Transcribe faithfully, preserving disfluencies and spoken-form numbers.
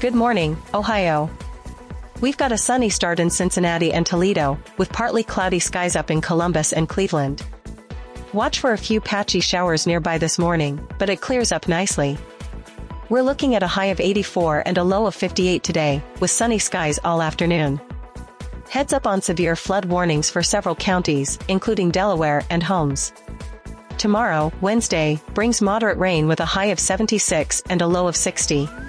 Good morning, Ohio. We've got a sunny start in Cincinnati and Toledo, with partly cloudy skies up in Columbus and Cleveland. Watch for a few patchy showers nearby this morning, but it clears up nicely. We're looking at a high of eighty-four and a low of fifty-eight today, with sunny skies all afternoon. Heads up on severe flood warnings for several counties, including Delaware and Holmes. Tomorrow, Wednesday, brings moderate rain with a high of seventy-six and a low of sixty.